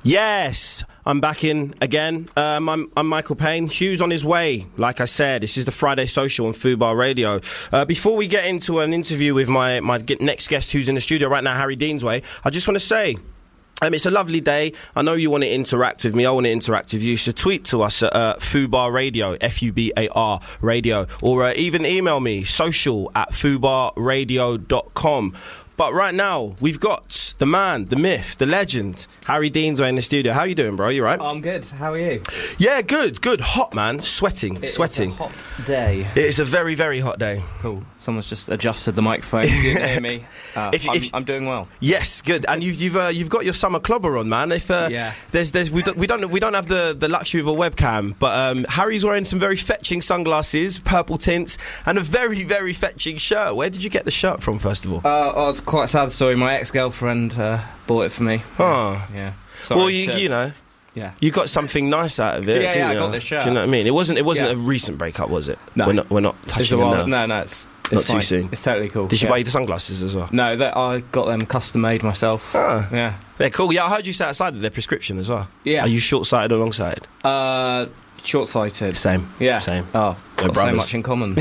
Yes, I'm back in again. I'm Michael Payne. Hugh's on his way. Like I said, this is the Friday Social on Fubar Radio. Before we get into an interview with my next guest who's in the studio right now, Harry Deansway, I just want to say, it's a lovely day. I know you want to interact with me. I want to interact with you. So tweet to us at Fubar Radio, Fubar Radio, or even email me, social@fubarradio.com. But right now, we've got the man, the myth, the legend, Harry Deansway in the studio. How you doing, bro? You right? I'm good. How are you? Yeah, good. Hot, man. Sweating. It's a hot day. It's a very, very hot day. Cool. Someone's just adjusted the microphone. You can hear me. I'm doing well. Yes, good. And you've got your summer clobber on, man. If yeah. we don't have the luxury of a webcam, but Harry's wearing some very fetching sunglasses, purple tints, and a very, very fetching shirt. Where did you get the shirt from, first of all? It's quite a sad story. My ex-girlfriend bought it for me. Oh. Yeah. Sorry, well, you know. Yeah. You got something nice out of it. Yeah, I got this shirt. Do you know what I mean? It wasn't a recent breakup, was it? No. We're not touching on that. No, it's not fine. Too soon. It's totally cool. Did she buy you the sunglasses as well? No, I got them custom made myself. Ah. Yeah. They're cool. Yeah, I heard you sat outside of their prescription as well. Yeah. Are you short-sighted or long-sighted? Short-sighted. Same. Yeah. Same. Oh, got so brothers. much in common.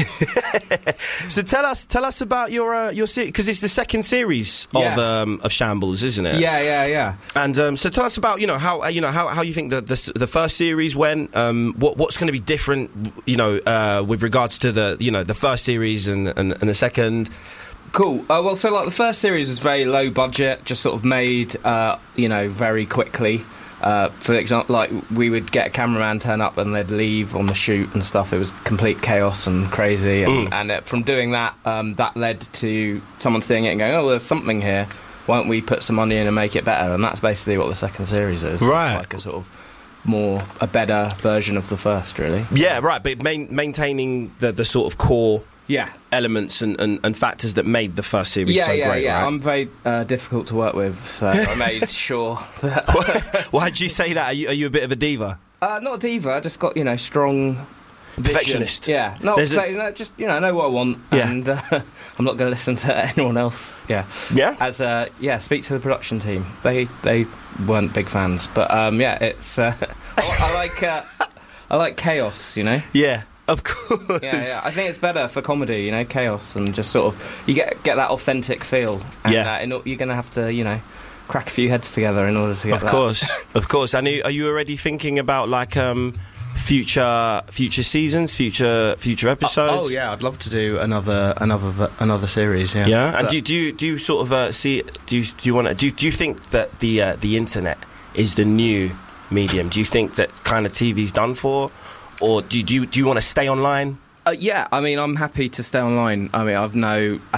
So tell us about your series, because it's the second series of Shambles, isn't it? Yeah. And so tell us about how you think the first series went. What's going to be different, with regards to the first series and the second. Cool. Well, so the first series was very low budget, just sort of made very quickly. For example, we would get a cameraman turn up and they'd leave on the shoot and stuff. It was complete chaos and crazy. And from doing that, that led to someone seeing it and going, "Oh, there's something here. Why don't we put some money in and make it better?" And that's basically what the second series is. Right. It's like a sort of a better version of the first, really. Yeah, right. But maintaining the sort of core. Yeah. Elements and factors that made the first series so great, yeah. right? I'm very difficult to work with, so I made sure that... Why'd you say that? Are you a bit of a diva? Not a diva, I just got, strong... Perfectionist. Vision. Yeah. Just, I know what I want, and I'm not going to listen to anyone else. Yeah. Yeah? Speak to the production team. They weren't big fans, but, it's... I like chaos, Yeah. Of course. Yeah. I think it's better for comedy, chaos, and just sort of you get that authentic feel. And you're going to have to, crack a few heads together in order to get that. Of course. And are you already thinking about future seasons, future episodes? Oh yeah, I'd love to do another series. Yeah. Yeah. And do you sort of see? Do you think that the internet is the new medium? Do you think that kind of TV's done for? Or do you want to stay online? Yeah, I mean, I'm happy to stay online. I mean, I've no